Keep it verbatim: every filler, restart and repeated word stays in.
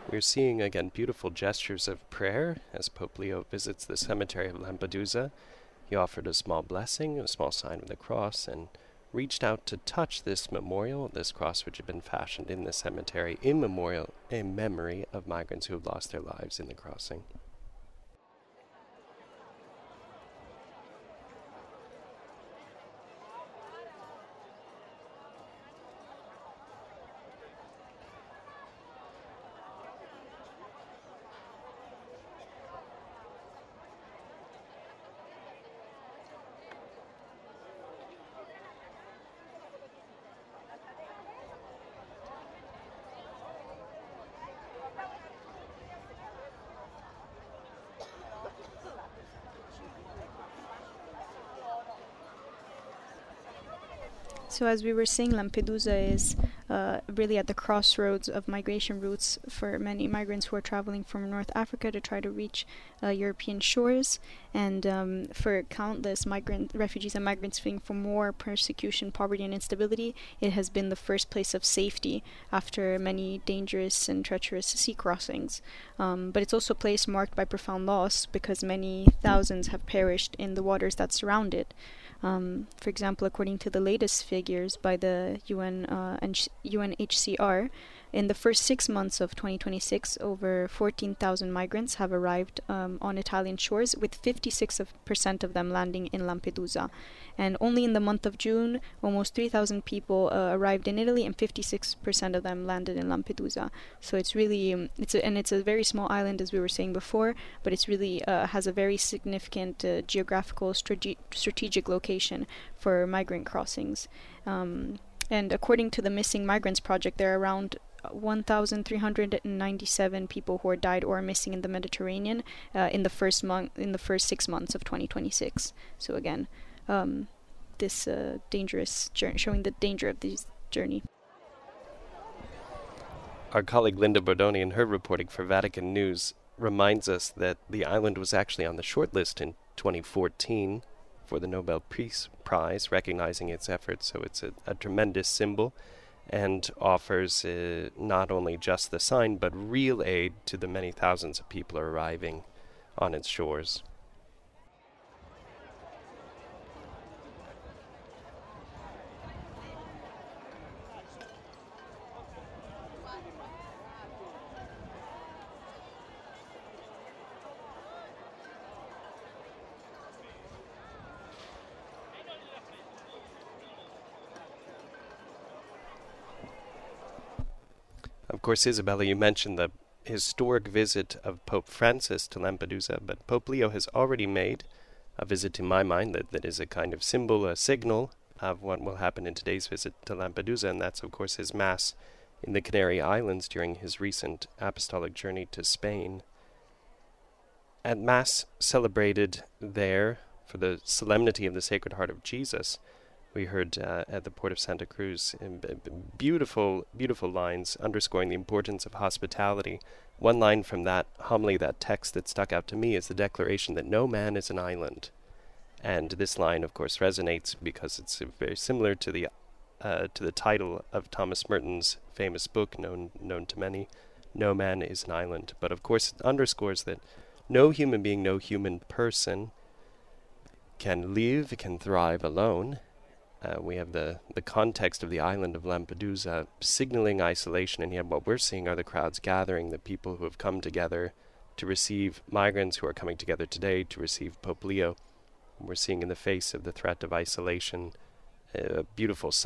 We're seeing, again, beautiful gestures of prayer as Pope Leo visits the cemetery of Lampedusa. He offered a small blessing, a small sign of the cross, and reached out to touch this memorial, this cross which had been fashioned in the cemetery in memorial, in memory of migrants who have lost their lives in the crossing. So as we were saying, Lampedusa is uh, really at the crossroads of migration routes for many migrants who are traveling from North Africa to try to reach uh, European shores, and um, for countless migrant refugees and migrants fleeing from war, persecution, poverty, and instability, it has been the first place of safety after many dangerous and treacherous sea crossings. Um, but it's also a place marked by profound loss because many thousands have perished in the waters that surround it. Um, for example, according to the latest figures by the U N uh, and U N H C R, in the first six months of twenty twenty-six, over fourteen thousand migrants have arrived um, on Italian shores, with fifty-six percent of them landing in Lampedusa. And only in the month of June, almost three thousand people uh, arrived in Italy, and fifty-six percent of them landed in Lampedusa. So it's really, um, it's a, and it's a very small island, as we were saying before, but it's really uh, has a very significant uh, geographical strate- strategic location for migrant crossings. Um, and according to the Missing Migrants Project, there are around one thousand three hundred ninety-seven people who are died or are missing in the Mediterranean uh, in the first month, in the first six months of twenty twenty-six. So again, um, this uh, dangerous journey, showing the danger of this journey. Our colleague Linda Bordoni, in her reporting for Vatican News, reminds us that the island was actually on the shortlist in twenty fourteen for the Nobel Peace Prize, recognizing its efforts. So it's a, a tremendous symbol, and offers uh, not only just the sign, but real aid to the many thousands of people arriving on its shores. Of course, Isabella, you mentioned the historic visit of Pope Francis to Lampedusa, but Pope Leo has already made a visit, to my mind, that, that is a kind of symbol, a signal of what will happen in today's visit to Lampedusa, and that's, of course, his Mass in the Canary Islands during his recent apostolic journey to Spain. At Mass celebrated there for the solemnity of the Sacred Heart of Jesus, we heard uh, at the port of Santa Cruz in b- b- beautiful, beautiful lines underscoring the importance of hospitality. One line from that homily, that text that stuck out to me, is the declaration that no man is an island. And this line, of course, resonates because it's very similar to the uh, to the title of Thomas Merton's famous book, known known to many, No Man is an Island. But of course, it underscores that no human being, no human person can live, can thrive alone. Uh, we have the, the context of the island of Lampedusa signaling isolation, and yet what we're seeing are the crowds gathering, the people who have come together to receive migrants who are coming together today to receive Pope Leo. We're seeing in the face of the threat of isolation a beautiful